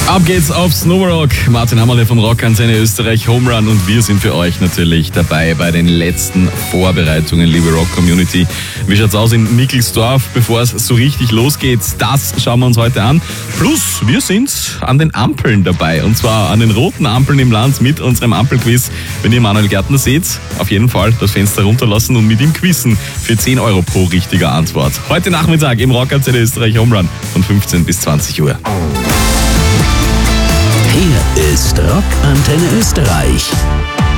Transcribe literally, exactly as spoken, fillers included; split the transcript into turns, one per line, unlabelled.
Ab geht's aufs Novarock. Martin Hammerle von Rockantenne Österreich, Home Run, und wir sind für euch natürlich dabei bei den letzten Vorbereitungen, liebe Rock-Community. Wie schaut's aus in Nickelsdorf, bevor es so richtig losgeht? Das schauen wir uns heute an. Plus, wir sind an den Ampeln dabei, und zwar an den roten Ampeln im Land mit unserem Ampelquiz. Wenn ihr Manuel Gärtner seht, auf jeden Fall das Fenster runterlassen und mit ihm quizzen für zehn Euro pro richtige Antwort. Heute Nachmittag im Rockantenne Österreich Home Run von fünfzehn bis zwanzig Uhr.
Hier ist Rockantenne Österreich.